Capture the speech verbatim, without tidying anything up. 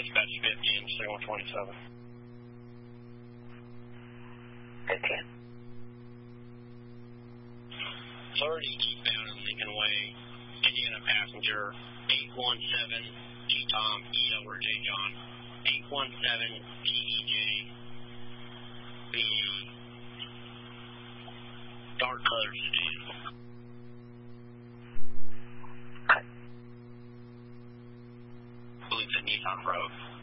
dispatch fifty and signal twenty-seven. Okay. thirty eastbound in Lincoln Way, Indiana passenger, eight one seven G Tom, E over J John, eight one seven T E J, B dark color sedan. I believe it's at Nissan Road.